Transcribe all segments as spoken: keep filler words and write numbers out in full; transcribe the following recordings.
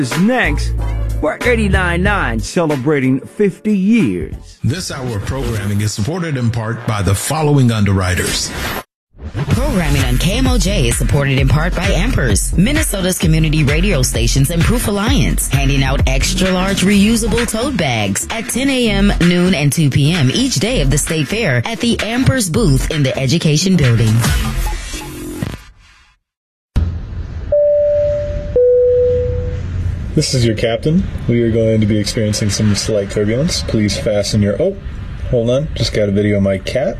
Next, we're eighty-nine point nine celebrating fifty years. This hour of programming is supported in part by the following underwriters. Programming on K M O J is supported in part by Ampers, Minnesota's community radio stations, and Proof Alliance, handing out extra-large reusable tote bags at ten a.m., noon, and two p.m. each day of the State Fair at the Ampers booth in the Education Building. This is your captain. We are going to be experiencing some slight turbulence. Please fasten your... Oh, hold on. Just got a video of my cat.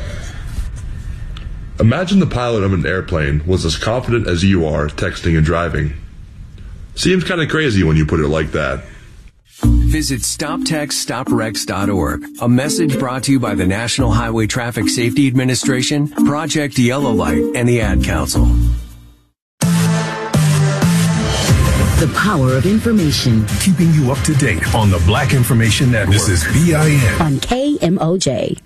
Imagine the pilot of an airplane was as confident as you are texting and driving. Seems kind of crazy when you put it like that. Visit stop text stop wrecks dot org. A message brought to you by the National Highway Traffic Safety Administration, Project Yellow Light, and the Ad Council. The power of information. Keeping you up to date on the Black Information Network. This is B I N. On K M O J.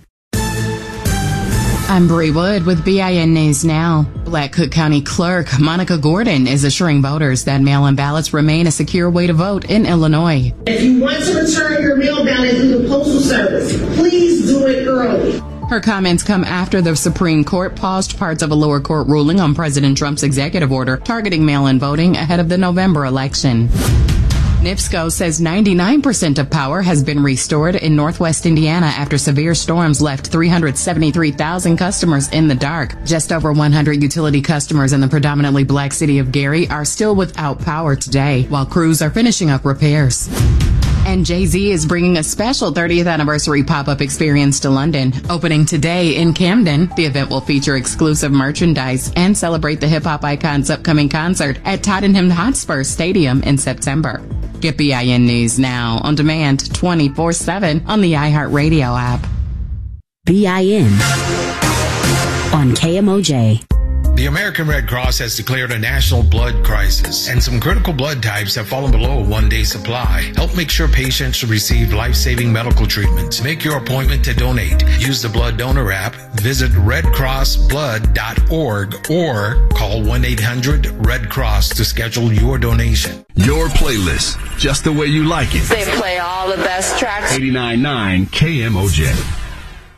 I'm Bree Wood with B I N News Now. Black Cook County Clerk Monica Gordon is assuring voters that mail-in ballots remain a secure way to vote in Illinois. If you want to return your mail ballot through the Postal Service, please do it early. Her comments come after the Supreme Court paused parts of a lower court ruling on President Trump's executive order targeting mail-in voting ahead of the November election. NIPSCO says ninety-nine percent of power has been restored in northwest Indiana after severe storms left three hundred seventy-three thousand customers in the dark. Just over one hundred utility customers in the predominantly black city of Gary are still without power today, while crews are finishing up repairs. And Jay-Z is bringing a special thirtieth anniversary pop-up experience to London. Opening today in Camden, the event will feature exclusive merchandise and celebrate the hip-hop icon's upcoming concert at Tottenham Hotspur Stadium in September. Get B I N News now on demand twenty-four seven on the iHeartRadio app. B I N on K M O J. The American Red Cross has declared a national blood crisis, and some critical blood types have fallen below a one-day supply. Help make sure patients receive life-saving medical treatments. Make your appointment to donate. Use the Blood Donor app, visit red cross blood dot org, or call one eight hundred red cross to schedule your donation. Your playlist, just the way you like it. They play all the best tracks. eighty-nine point nine K M O J.